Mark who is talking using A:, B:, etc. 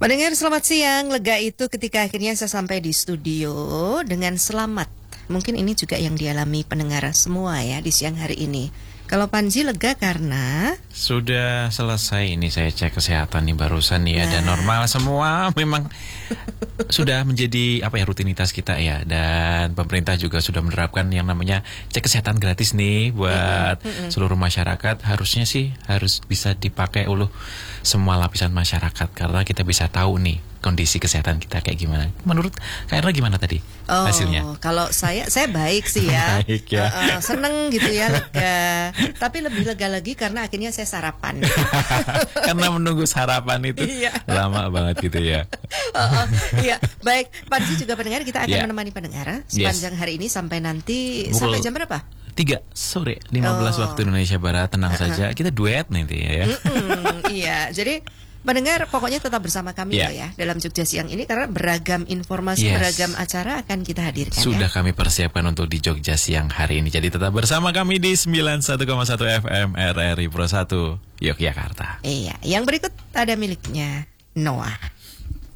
A: Pendengar selamat siang, lega itu ketika akhirnya saya sampai di studio dengan selamat. Mungkin ini juga yang dialami pendengar semua ya di siang hari ini. Kalau Panji lega karena
B: sudah selesai ini saya cek kesehatan nih barusan nih ada normal semua. Memang sudah menjadi rutinitas kita ya. Dan pemerintah juga sudah menerapkan yang namanya cek kesehatan gratis nih buat seluruh masyarakat. Harusnya sih harus bisa dipakai oleh semua lapisan masyarakat karena kita bisa tahu nih kondisi kesehatan kita kayak gimana. Menurut Kak Erna gimana tadi hasilnya?
A: Kalau saya baik sih ya.
B: Baik ya.
A: Seneng gitu ya, lega. Tapi lebih lega lagi karena akhirnya saya sarapan.
B: Karena menunggu sarapan itu lama banget gitu ya.
A: Iya, baik. Panji juga pendengar, kita akan menemani pendengar sepanjang hari ini sampai nanti sampai jam berapa?
B: 3 sore 15 waktu Indonesia Barat. Tenang saja, kita duet nanti ya.
A: Iya, jadi pendengar pokoknya tetap bersama kami loh ya dalam Jogja Siang ini karena beragam informasi, beragam acara akan kita hadirkan.
B: Sudah kami persiapkan untuk di Jogja Siang hari ini. Jadi tetap bersama kami di 91,1 FM RRI Pro 1 Yogyakarta.
A: Iya, yang berikut ada miliknya Noah.